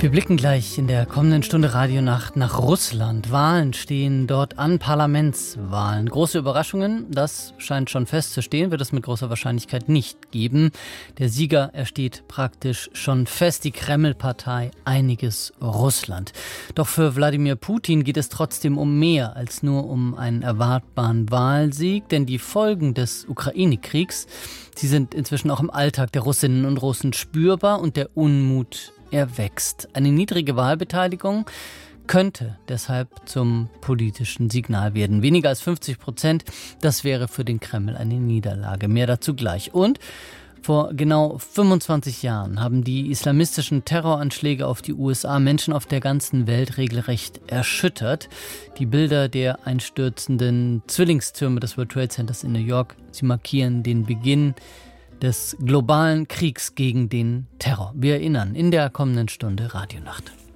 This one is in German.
Wir blicken gleich in der kommenden Stunde Radionacht nach Russland. Wahlen stehen dort an, Parlamentswahlen. Große Überraschungen, das scheint schon festzustehen, wird es mit großer Wahrscheinlichkeit nicht geben. Der Sieger, er steht praktisch schon fest, die Kreml-Partei Einiges Russland. Doch für Wladimir Putin geht es trotzdem um mehr als nur um einen erwartbaren Wahlsieg, denn die Folgen des Ukraine-Kriegs, sie sind inzwischen auch im Alltag der Russinnen und Russen spürbar und der Unmut wächst. Eine niedrige Wahlbeteiligung könnte deshalb zum politischen Signal werden. Weniger als 50%, das wäre für den Kreml eine Niederlage. Mehr dazu gleich. Und vor genau 25 Jahren haben die islamistischen Terroranschläge auf die USA Menschen auf der ganzen Welt regelrecht erschüttert. Die Bilder der einstürzenden Zwillingstürme des World Trade Centers in New York, sie markieren den Beginn des globalen Kriegs gegen den Terror. Wir erinnern in der kommenden Stunde Radionacht.